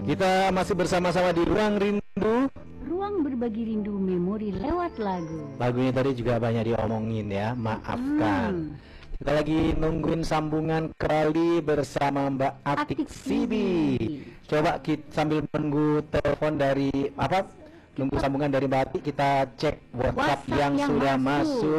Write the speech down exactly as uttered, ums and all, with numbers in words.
Kita masih bersama-sama di Ruang Rindu. Ruang berbagi rindu memori lewat lagu. Lagunya tadi juga banyak diomongin ya, maafkan. Hmm. Kita lagi nungguin sambungan kembali bersama Mbak Atik Sibi. Coba kita sambil menunggu telepon dari apa? Nunggu sambungan dari Mbak Atik, kita cek WhatsApp, WhatsApp yang, yang sudah masuk. masuk.